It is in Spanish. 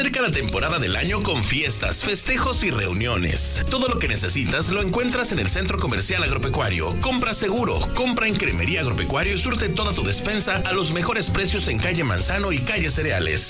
Cerca la temporada del año con fiestas, festejos y reuniones. Todo lo que necesitas lo encuentras en el Centro Comercial Agropecuario. Compra seguro, compra en Cremería Agropecuario y surte toda tu despensa a los mejores precios en calle Manzano y calle Cereales.